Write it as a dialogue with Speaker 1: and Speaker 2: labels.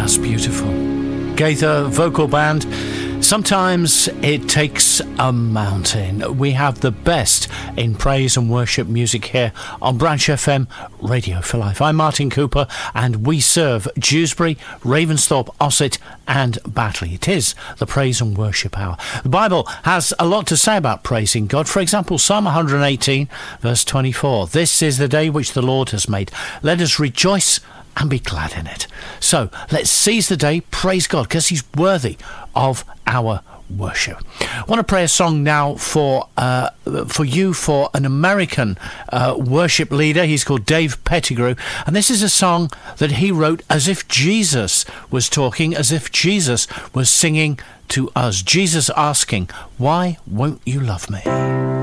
Speaker 1: That's beautiful. Gaither Vocal Band. Sometimes it takes a mountain. We have the best in praise and worship music here on Branch FM Radio for Life. I'm Martin Cooper, and we serve Dewsbury, Ravensthorpe, Ossett and Batley. It is the praise and worship hour. The Bible has a lot to say about praising God. For example, Psalm 118 verse 24. This is the day which the Lord has made. Let us rejoice and be glad in it. So let's seize the day, praise God, because he's worthy of our worship. I want to pray a song now for an American worship leader. He's called Dave Pettigrew, and this is a song that he wrote as if Jesus was talking, as if Jesus was singing to us. Jesus asking, "Why won't you love me?"